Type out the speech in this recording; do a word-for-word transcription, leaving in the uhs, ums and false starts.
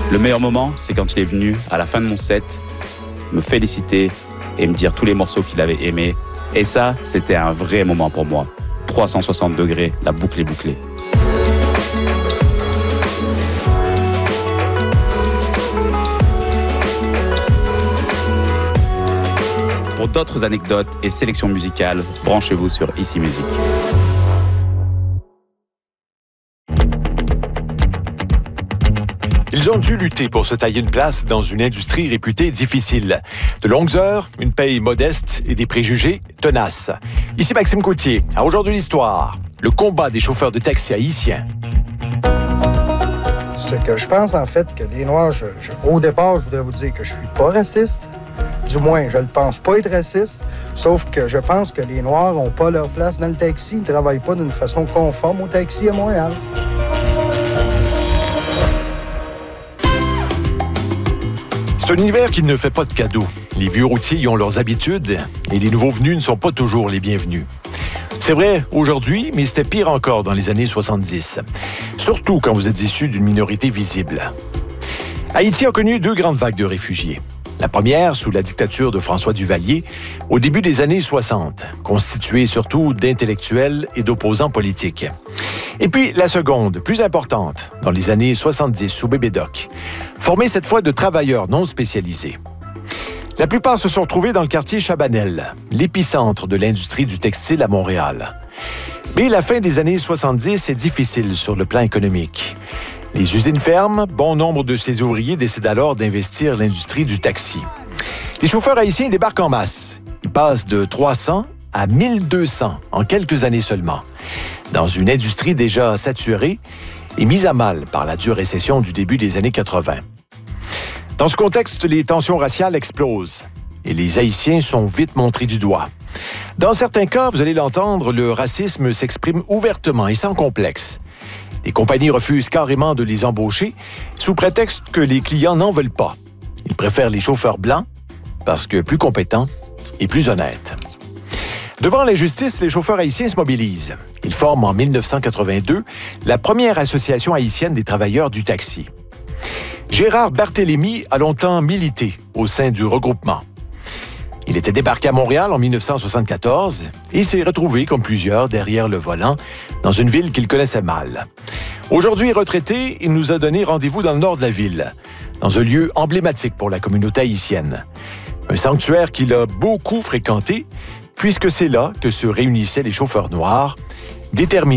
Le meilleur moment, c'est quand il est venu, à la fin de mon set, me féliciter et me dire tous les morceaux qu'il avait aimés. Et ça, c'était un vrai moment pour moi. trois cent soixante degrés, la boucle est bouclée. Pour d'autres anecdotes et sélections musicales, branchez-vous sur Ici Musique. Ils ont dû lutter pour se tailler une place dans une industrie réputée difficile. De longues heures, une paye modeste et des préjugés tenaces. Ici Maxime Coutier. À Aujourd'hui l'Histoire, le combat des chauffeurs de taxi haïtiens. C'est que je pense en fait que les Noirs, je, je, au départ, je voudrais vous dire que je suis pas raciste. Du moins, je ne pense pas être raciste, sauf que je pense que les Noirs n'ont pas leur place dans le taxi. Ils ne travaillent pas d'une façon conforme au taxi à Montréal. C'est un univers qui ne fait pas de cadeaux. Les vieux routiers y ont leurs habitudes et les nouveaux venus ne sont pas toujours les bienvenus. C'est vrai aujourd'hui, mais c'était pire encore dans les années soixante-dix. Surtout quand vous êtes issu d'une minorité visible. Haïti a connu deux grandes vagues de réfugiés. La première, sous la dictature de François Duvalier, au début des années soixante, constituée surtout d'intellectuels et d'opposants politiques. Et puis la seconde, plus importante, dans les années soixante-dix, sous Bébé Doc, formée cette fois de travailleurs non spécialisés. La plupart se sont retrouvés dans le quartier Chabanel, l'épicentre de l'industrie du textile à Montréal. Mais la fin des années soixante-dix est difficile sur le plan économique. Les usines ferment, bon nombre de ces ouvriers décident alors d'investir l'industrie du taxi. Les chauffeurs haïtiens débarquent en masse. Ils passent de trois cents à mille deux cents en quelques années seulement, dans une industrie déjà saturée et mise à mal par la dure récession du début des années quatre-vingt. Dans ce contexte, les tensions raciales explosent et les Haïtiens sont vite montrés du doigt. Dans certains cas, vous allez l'entendre, le racisme s'exprime ouvertement et sans complexe. Les compagnies refusent carrément de les embaucher sous prétexte que les clients n'en veulent pas. Ils préfèrent les chauffeurs blancs parce que plus compétents et plus honnêtes. Devant l'injustice, les chauffeurs haïtiens se mobilisent. Ils forment en mille neuf cent quatre-vingt-deux la première association haïtienne des travailleurs du taxi. Gérard Barthélemy a longtemps milité au sein du regroupement. Il était débarqué à Montréal en mille neuf cent soixante-quatorze et s'est retrouvé, comme plusieurs, derrière le volant, dans une ville qu'il connaissait mal. Aujourd'hui retraité, il nous a donné rendez-vous dans le nord de la ville, dans un lieu emblématique pour la communauté haïtienne. Un sanctuaire qu'il a beaucoup fréquenté, puisque c'est là que se réunissaient les chauffeurs noirs, déterminés